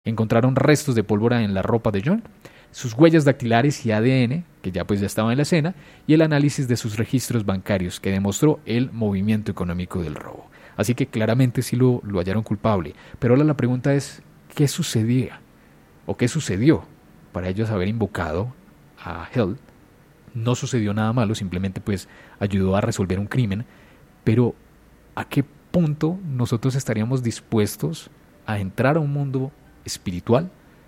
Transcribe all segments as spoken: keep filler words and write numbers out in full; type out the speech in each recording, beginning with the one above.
Encontraron restos de pólvora en la ropa de John, sus huellas dactilares y A D N, que ya pues ya estaban en la escena, y el análisis de sus registros bancarios, que demostró el movimiento económico del robo. Así que claramente sí lo, lo hallaron culpable. Pero ahora la pregunta es, ¿qué sucedía? ¿O qué sucedió para ellos haber invocado a Hell? No sucedió nada malo, simplemente pues ayudó a resolver un crimen. Pero ¿a qué punto nosotros estaríamos dispuestos a entrar a un mundo espiritual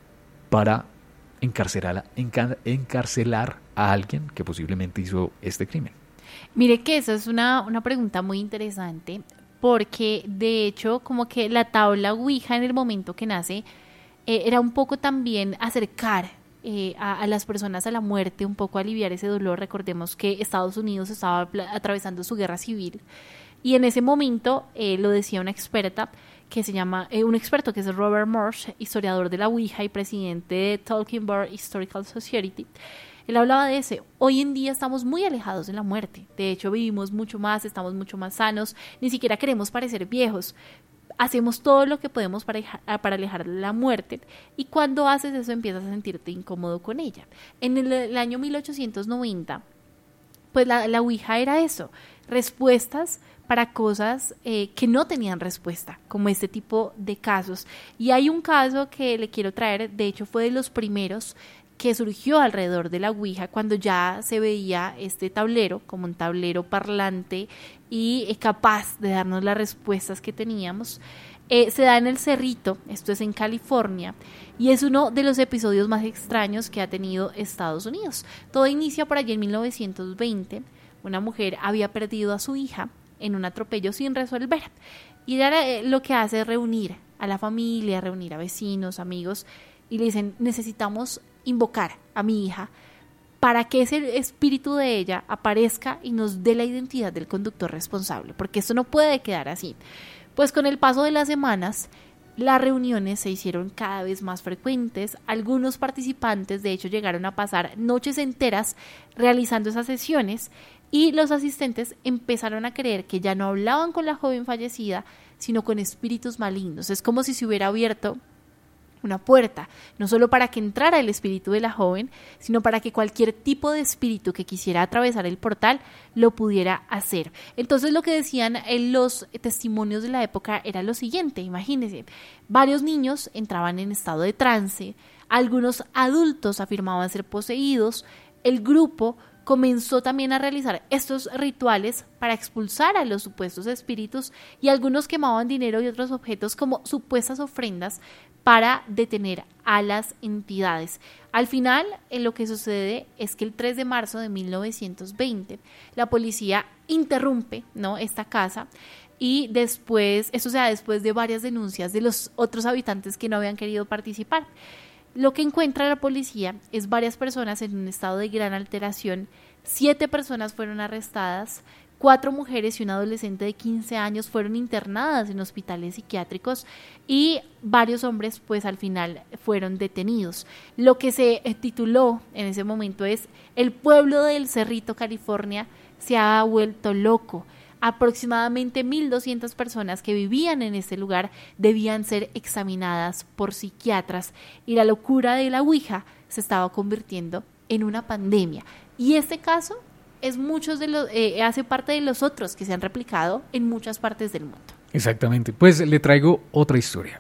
para encarcelar, encar- encarcelar a alguien que posiblemente hizo este crimen? Mire que esa es una, una pregunta muy interesante, porque de hecho como que la tabla Ouija en el momento que nace eh, era un poco también acercar eh, a, a las personas a la muerte, un poco aliviar ese dolor. Recordemos que Estados Unidos estaba pla- atravesando su guerra civil, y en ese momento eh, lo decía una experta que se llama, eh, un experto que es Robert Morse, historiador de la Ouija y presidente de Talking Board Historical Society. Él hablaba de ese. Hoy en día estamos muy alejados de la muerte. De hecho, vivimos mucho más, estamos mucho más sanos, ni siquiera queremos parecer viejos. Hacemos todo lo que podemos para, para alejar la muerte, y cuando haces eso empiezas a sentirte incómodo con ella. En el, el año mil ochocientos noventa, pues la, la Ouija era eso, respuestas para cosas eh, que no tenían respuesta, como este tipo de casos. Y hay un caso que le quiero traer, de hecho fue de los primeros que surgió alrededor de la Ouija, cuando ya se veía este tablero como un tablero parlante y eh, capaz de darnos las respuestas que teníamos. Eh, se da en el Cerrito, esto es en California, y es uno de los episodios más extraños que ha tenido Estados Unidos. Todo inicia por allí en mil novecientos veinte. Una mujer había perdido a su hija en un atropello sin resolver, y ella eh, lo que hace es reunir a la familia, reunir a vecinos, amigos, y le dicen: necesitamos invocar a mi hija para que ese espíritu de ella aparezca y nos dé la identidad del conductor responsable, porque esto no puede quedar así. Pues con el paso de las semanas, las reuniones se hicieron cada vez más frecuentes. Algunos participantes, de hecho, llegaron a pasar noches enteras realizando esas sesiones, y los asistentes empezaron a creer que ya no hablaban con la joven fallecida, sino con espíritus malignos. Es como si se hubiera abierto una puerta, no solo para que entrara el espíritu de la joven, sino para que cualquier tipo de espíritu que quisiera atravesar el portal lo pudiera hacer. Entonces lo que decían en los testimonios de la época era lo siguiente: imagínense, varios niños entraban en estado de trance, algunos adultos afirmaban ser poseídos, el grupo comenzó también a realizar estos rituales para expulsar a los supuestos espíritus, y algunos quemaban dinero y otros objetos como supuestas ofrendas para detener a las entidades. Al final, en lo que sucede es que el tres de marzo de mil novecientos veinte, la policía interrumpe, ¿no?, esta casa, y después, eso se da después de varias denuncias de los otros habitantes que no habían querido participar. Lo que encuentra la policía es varias personas en un estado de gran alteración. Siete personas fueron arrestadas, cuatro mujeres y un adolescente de quince años fueron internadas en hospitales psiquiátricos, y varios hombres pues al final fueron detenidos. Lo que se tituló en ese momento es: el pueblo del Cerrito, California, se ha vuelto loco. Aproximadamente mil doscientas personas que vivían en este lugar debían ser examinadas por psiquiatras, y la locura de la Ouija se estaba convirtiendo en una pandemia. Y este caso es muchos de los, eh, hace parte de los otros que se han replicado en muchas partes del mundo. Exactamente. Pues le traigo otra historia.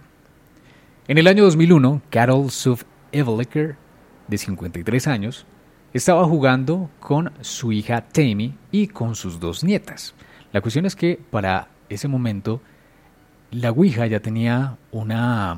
En el año dos mil uno, Carol Suf Eveliker, de cincuenta y tres años, estaba jugando con su hija Tammy y con sus dos nietas. La cuestión es que para ese momento la Ouija ya tenía una,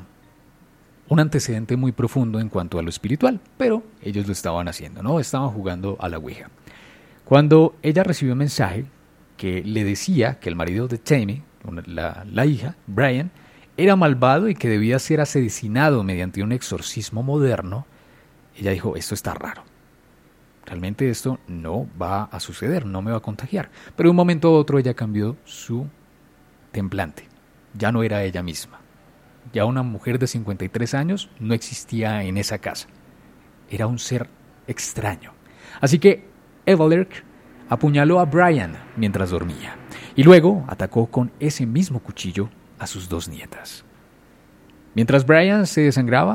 un antecedente muy profundo en cuanto a lo espiritual, pero ellos lo estaban haciendo, ¿no? Estaban jugando a la Ouija. Cuando ella recibió un mensaje que le decía que el marido de Tammy, la, la hija, Brian, era malvado y que debía ser asesinado mediante un exorcismo moderno, ella dijo: esto está raro. Realmente esto no va a suceder, no me va a contagiar. Pero de un momento a otro ella cambió su templante. Ya no era ella misma. Ya una mujer de cincuenta y tres años no existía en esa casa. Era un ser extraño. Así que Eveliker apuñaló a Brian mientras dormía, y luego atacó con ese mismo cuchillo a sus dos nietas. Mientras Brian se desangraba,